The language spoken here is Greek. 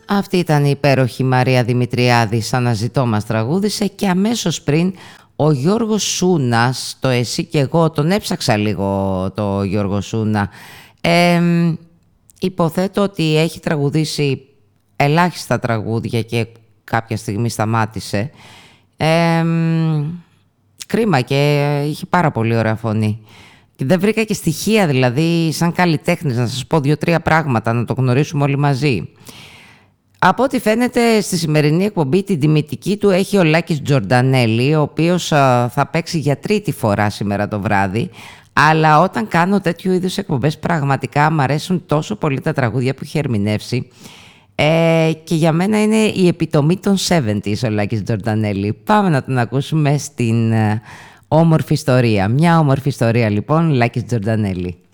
Αυτή ήταν η υπέροχη Μαρία Δημητριάδη, «Αναζητώ» μας τραγούδισε, και αμέσως πριν ο Γιώργος Σούνας, το «Εσύ και εγώ», τον έψαξα λίγο το Γιώργο Σούνα. Υποθέτω ότι έχει τραγουδήσει ελάχιστα τραγούδια και κάποια στιγμή σταμάτησε. Κρίμα, και είχε πάρα πολύ ωραία φωνή. Και δεν βρήκα και στοιχεία, δηλαδή, σαν καλλιτέχνης, να σας πω 2-3 πράγματα, να το γνωρίσουμε όλοι μαζί. Από ό,τι φαίνεται στη σημερινή εκπομπή την τιμητική του έχει ο Λάκης Τζορντανέλη, ο οποίος θα παίξει για τρίτη φορά σήμερα το βράδυ. Αλλά όταν κάνω τέτοιου είδους εκπομπές πραγματικά μου αρέσουν τόσο πολύ τα τραγούδια που έχει ερμηνεύσει. Και για μένα είναι η επιτομή των 70's ο Λάκης Τζορντανέλη. Πάμε να τον ακούσουμε στην όμορφη ιστορία. Μια όμορφη ιστορία λοιπόν, Λάκης Τζορντανέλη.